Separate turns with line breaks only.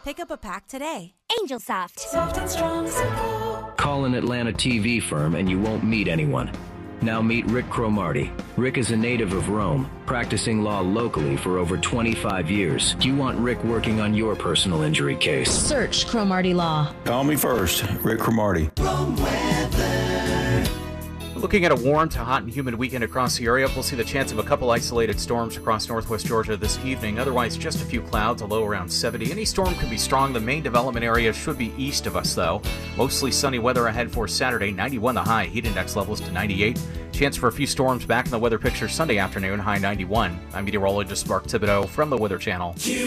Pick up a pack today.
Angel Soft.
Soft and strong, simple.
Call an Atlanta TV firm and you won't meet anyone. Now meet Rick Cromartie. Rick is a native of Rome, practicing law locally for over 25 years. Do you want Rick working on your personal injury case?
Search Cromartie Law.
Call me first, Rick Cromartie.
Rome weather.
Looking at a warm to hot and humid weekend across the area, we'll see the chance of a couple isolated storms across northwest Georgia this evening. Otherwise, just a few clouds, a low around 70. Any storm could be strong. The main development area should be east of us, though. Mostly sunny weather ahead for Saturday. 91 the high. Heat index levels to 98. Chance for a few storms back in the weather picture Sunday afternoon. High 91. I'm meteorologist Mark Thibodeau from the Weather Channel.